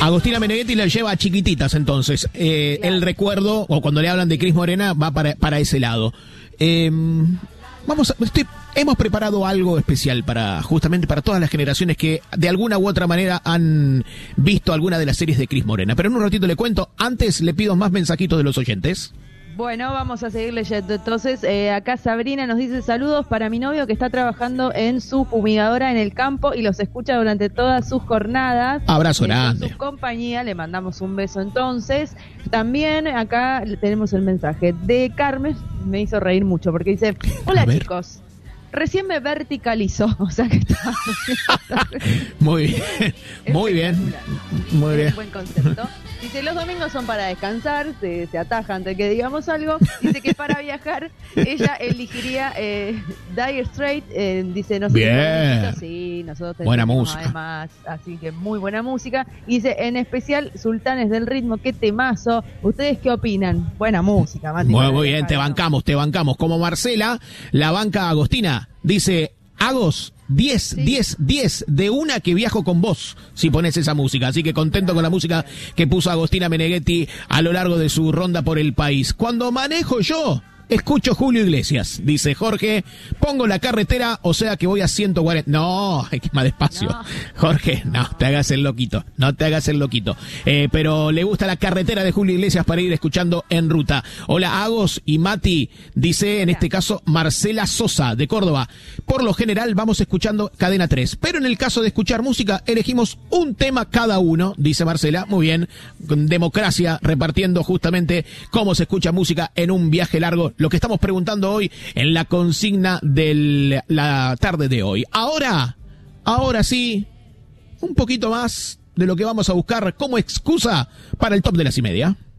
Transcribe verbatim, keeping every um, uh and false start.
Agostina Meneghetti la lleva a chiquititas, entonces. Eh, claro. El recuerdo, o cuando le hablan de Cris Morena, va para, para ese lado. Eh, vamos a, estoy, hemos preparado algo especial para, justamente para todas las generaciones que de alguna u otra manera han visto alguna de las series de Cris Morena. Pero en un ratito le cuento, antes le pido más mensajitos de los oyentes. Bueno, vamos a seguir leyendo. Entonces, eh, acá Sabrina nos dice saludos para mi novio que está trabajando en su fumigadora en el campo y los escucha durante todas sus jornadas. Abrazo grande. Con su compañía, le mandamos un beso entonces. También acá tenemos el mensaje de Carmen, me hizo reír mucho porque dice, hola chicos, recién me verticalizó, o sea que está... Muy bien, muy bien, muy bien. Es un buen concepto. Dice, los domingos son para descansar, se, se ataja antes que digamos algo. Dice que para viajar ella elegiría eh, Dire Straits. Eh, dice, no sé, bien. Sí, nosotros tenemos buena música. Además, así que muy buena música. Dice, en especial Sultanes del Ritmo, qué temazo. ¿Ustedes qué opinan? Buena música, Mati. Muy, muy bien, te bancamos, te bancamos. Como Marcela, la banca Agostina, dice, Agos, diez, sí. diez, diez de una que viajo con vos si pones esa música. Así que contento con la música que puso Agostina Meneghetti a lo largo de su ronda por el país. Cuando manejo yo, escucho Julio Iglesias, dice Jorge, pongo la carretera, o sea que voy a ciento cuarenta. No, hay que ir más despacio. No. Jorge, no, te hagas el loquito, no te hagas el loquito. Eh, pero le gusta la carretera de Julio Iglesias para ir escuchando en ruta. Hola Agos y Mati, dice en este caso Marcela Sosa de Córdoba. Por lo general vamos escuchando Cadena tres, pero en el caso de escuchar música elegimos un tema cada uno, dice Marcela. Muy bien, con democracia, repartiendo justamente cómo se escucha música en un viaje largo. Lo que estamos preguntando hoy en la consigna de la tarde de hoy. Ahora, ahora sí, un poquito más de lo que vamos a buscar como excusa para el top de las y media.